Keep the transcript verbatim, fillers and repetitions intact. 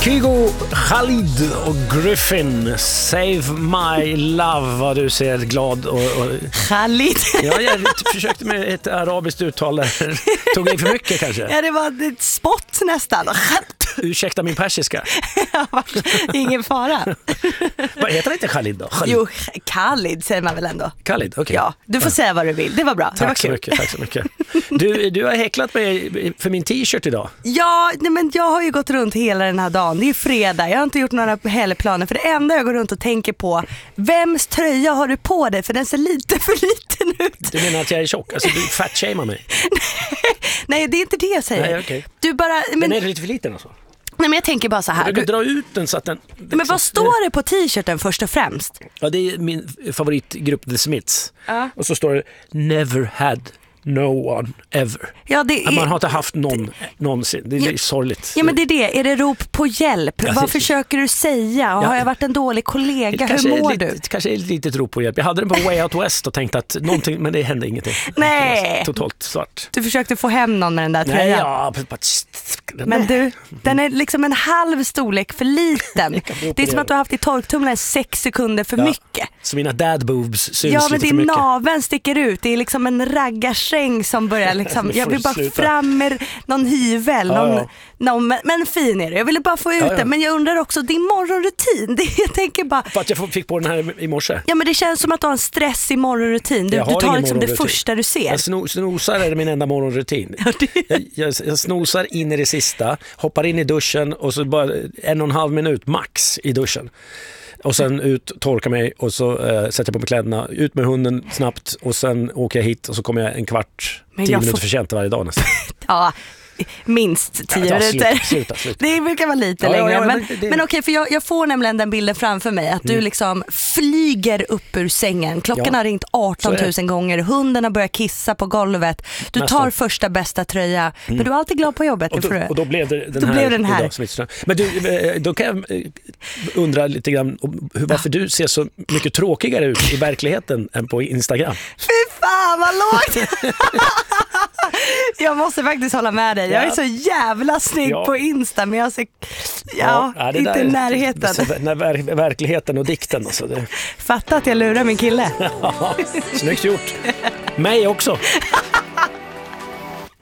Kygo, Khalid och Griffin, Save My Love. Vad du ser glad och... och... Khalid. Ja, jag försökte med ett arabiskt uttal där. Tog det för mycket kanske? Ja, det var ett spott nästan. Ursäkta min persiska. Ingen fara. Vad heter det inte Khalid då? Khalid. Jo, Khalid säger man väl ändå. Khalid, okej. Okay. Ja, du får ja. säga vad du vill. Det var bra. Tack det var så kul. mycket, tack så mycket. Du, du har häcklat mig för min t-shirt idag. Ja, nej, men jag har ju gått runt hela den här dagen. Det är fredag. Jag har inte gjort några helgplaner. För det enda jag går runt och tänker på, vems tröja har du på dig? För den ser lite för liten ut. Du menar att jag är tjock? Alltså du fat-shamear mig. Nej, det är inte det jag säger. Nej, okay. Du bara... Men... Den är lite för liten alltså. Nej, men jag tänker bara så här. Du kan dra ut den så att den... Men vad står det på t-shirten först och främst? Ja, det är min favoritgrupp The Smiths. Ja. Och så står det Never had no one ever. Ja, det är... Man har inte haft någon någonsin. Det är ja. sorgligt. Ja, men det är det. Är det rop på hjälp? Ja, vad det... försöker du säga? Ja. Har jag varit en dålig kollega? Hur mår lite, du? Kanske är ett litet rop på hjälp. Jag hade den på Way Out West och tänkte att någonting, men det hände ingenting. Nej. Totalt svart. Du försökte få hem någon med den där tröjan. Nej, ja. Men du, den är liksom en halv storlek för liten. Det är som att du har haft i torktumlaren sex sekunder för ja. mycket. Så mina dad boobs syns ja, men lite för mycket. naveln sticker ut. Det är liksom en raggarsäng som börjar liksom, jag vill bara sluta. fram med någon hyvel. Ja, någon, ja. någon, men fin är det. Jag ville bara få ut ja, ja. det. Men jag undrar också, din morgonrutin. Det, jag tänker bara... För att jag fick på den här i morse. Ja, men det känns som att du har en stressig morgonrutin. Du, du tar liksom det första du ser. Jag sno, snosar är det min enda morgonrutin. Ja, det... jag, jag, jag snosar in i det sista, hoppar in i duschen och så bara en och en halv minut max i duschen. Och sen ut, torka mig och så äh, sätter jag på mig kläderna, ut med hunden snabbt och sen åker jag hit och så kommer jag en kvart, men tio minuter får... för sent varje dag nästan. Ja, minst tio ja, minuter. Sluta, sluta, sluta. Det brukar vara lite ja, längre. ja, ja, men det, det... men okej, för jag, jag får nämligen den bilden framför mig att du mm. liksom flyger upp ur sängen. Klockan ja. har ringt arton tusen gånger. Hunden har börjat kissa på golvet. Du Nästan. tar första bästa tröja. Mm. Men du är alltid glad på jobbet. Och då, och då blev det den då här. Blev den här. Idag, men du, då kan jag undra lite grann hur, varför du ser så mycket tråkigare ut i verkligheten än på Instagram. Fy fan vad lågt! Jag måste faktiskt hålla med dig. Jag är så jävla snygg ja. på Insta, men jag ser ja, ja, inte i närheten. När ver- verkligheten och dikten. Alltså, det... Fatta att jag lurar min kille. Ja, snyggt gjort. Mig också.